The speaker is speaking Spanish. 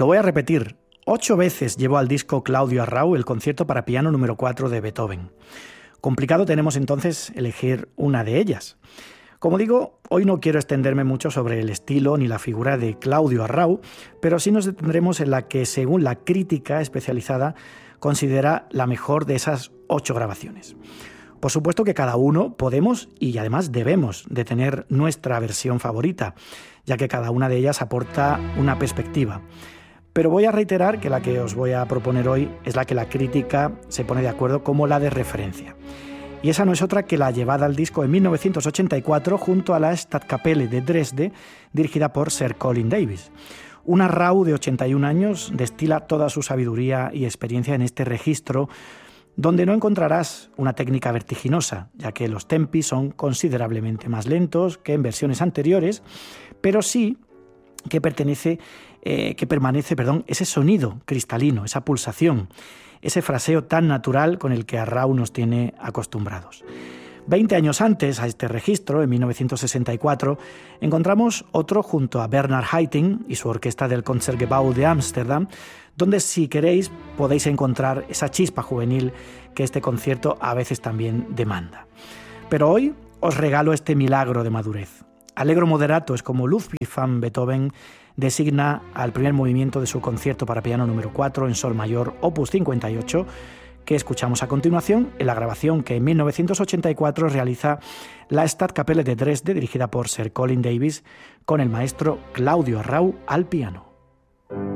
Lo voy a repetir. 8 veces llevó al disco Claudio Arrau el concierto para piano número 4 de Beethoven. Complicado tenemos entonces elegir una de ellas. Como digo, hoy no quiero extenderme mucho sobre el estilo ni la figura de Claudio Arrau, pero sí nos detendremos en la que, según la crítica especializada, considera la mejor de esas 8 grabaciones. Por supuesto que cada uno podemos y además debemos de tener nuestra versión favorita, ya que cada una de ellas aporta una perspectiva. Pero voy a reiterar que la que os voy a proponer hoy es la que la crítica se pone de acuerdo como la de referencia. Y esa no es otra que la llevada al disco en 1984 junto a la Stadtkapelle de Dresde, dirigida por Sir Colin Davis. Un Arrau de 81 años destila toda su sabiduría y experiencia en este registro, donde no encontrarás una técnica vertiginosa, ya que los tempi son considerablemente más lentos que en versiones anteriores, pero sí que permanece ese sonido cristalino, esa pulsación, ese fraseo tan natural con el que Arrau nos tiene acostumbrados. 20 años antes a este registro, en 1964, encontramos otro junto a Bernard Haitink y su orquesta del Concertgebouw de Ámsterdam, donde, si queréis, podéis encontrar esa chispa juvenil que este concierto a veces también demanda. Pero hoy os regalo este milagro de madurez. Allegro moderato es como Ludwig van Beethoven designa al primer movimiento de su concierto para piano número 4 en sol mayor, opus 58, que escuchamos a continuación en la grabación que en 1984 realiza la Stadtkapelle de Dresde, dirigida por Sir Colin Davis, con el maestro Claudio Arrau al piano.